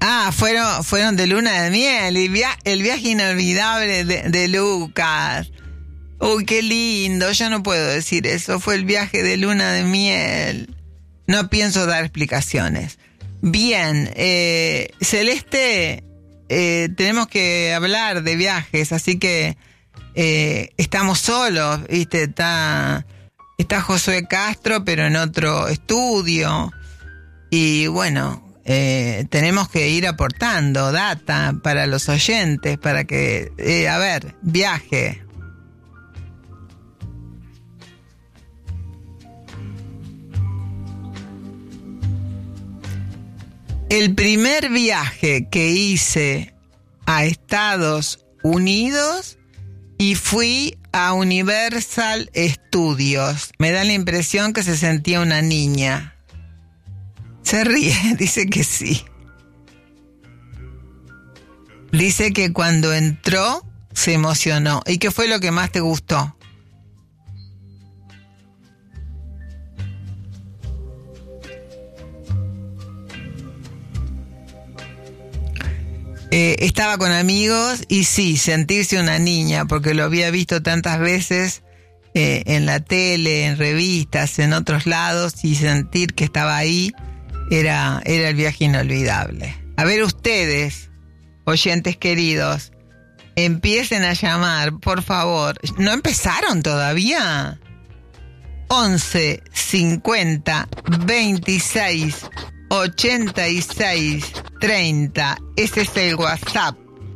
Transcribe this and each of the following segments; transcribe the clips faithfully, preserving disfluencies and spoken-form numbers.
Ah, fueron, fueron de luna de miel, y via- el viaje inolvidable de, de Lucas. Uy, qué lindo, yo no puedo decir eso, fue el viaje de luna de miel. No pienso dar explicaciones. Bien, eh, Celeste, eh, tenemos que hablar de viajes, así que eh, estamos solos, ¿viste? Está, está Josué Castro, pero en otro estudio. Y bueno, eh, tenemos que ir aportando data para los oyentes, para que, eh, a ver, viaje. El primer viaje que hice a Estados Unidos y fui a Universal Studios. Me da la impresión que se sentía una niña. Se ríe, dice que sí. Dice que cuando entró se emocionó. ¿Y qué fue lo que más te gustó? Eh, estaba con amigos y sí, sentirse una niña, porque lo había visto tantas veces eh, en la tele, en revistas, en otros lados, y sentir que estaba ahí era, era el viaje inolvidable. A ver ustedes, oyentes queridos, empiecen a llamar, por favor. ¿No empezaron todavía? once, cincuenta, veintiséis, ochenta y seis, treinta. Ese es el WhatsApp.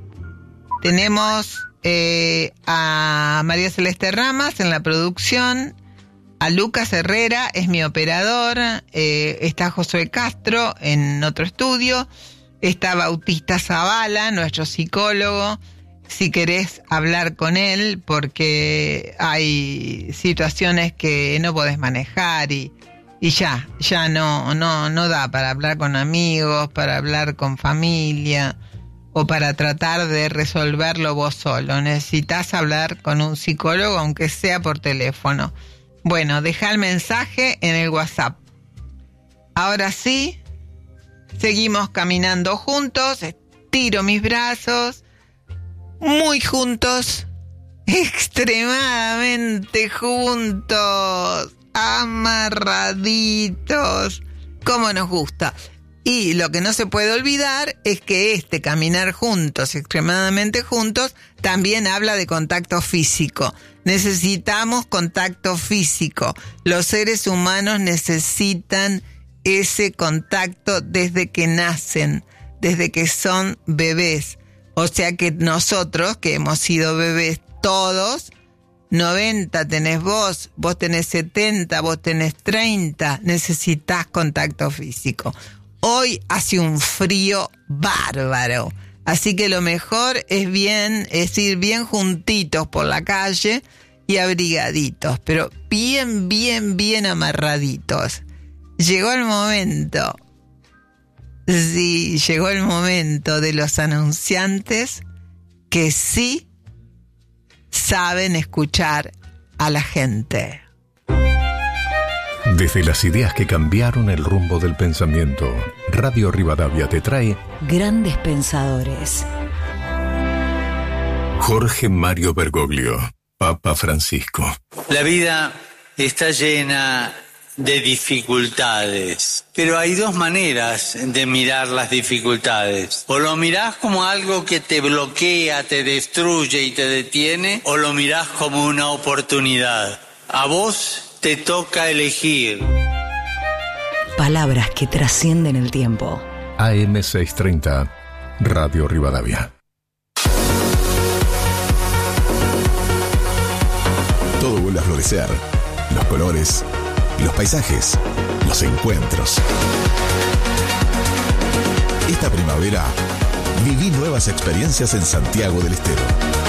Tenemos eh, a María Celeste Ramas en la producción, a Lucas Herrera, es mi operador, eh, está Josué Castro en otro estudio, está Bautista Zavala, nuestro psicólogo, si querés hablar con él, porque hay situaciones que no podés manejar y Y ya, ya no, no, no da para hablar con amigos, para hablar con familia o para tratar de resolverlo vos solo. Necesitas hablar con un psicólogo, aunque sea por teléfono. Bueno, deja el mensaje en el WhatsApp. Ahora sí, seguimos caminando juntos, estiro mis brazos, muy juntos, extremadamente juntos. Amarraditos, como nos gusta. Y lo que no se puede olvidar es que este caminar juntos, extremadamente juntos, también habla de contacto físico. Necesitamos contacto físico. Los seres humanos necesitan ese contacto desde que nacen, desde que son bebés. O sea que nosotros, que hemos sido bebés todos, noventa tenés vos, vos tenés setenta, vos tenés treinta, necesitas contacto físico. Hoy hace un frío bárbaro, así que lo mejor es bien, es ir bien juntitos por la calle y abrigaditos, pero bien, bien, bien amarraditos. Llegó el momento, sí, llegó el momento de los anunciantes que sí saben escuchar a la gente. Desde las ideas que cambiaron el rumbo del pensamiento, Radio Rivadavia te trae Grandes Pensadores. Jorge Mario Bergoglio, Papa Francisco. La vida está llena de dificultades, pero hay dos maneras de mirar las dificultades. O lo mirás como algo que te bloquea, te destruye y te detiene, o lo mirás como una oportunidad. A vos te toca elegir. Palabras que trascienden el tiempo. A M seiscientos treinta, Radio Rivadavia. Todo vuelve a florecer. Los colores, los paisajes, los encuentros. Esta primavera viví nuevas experiencias en Santiago del Estero.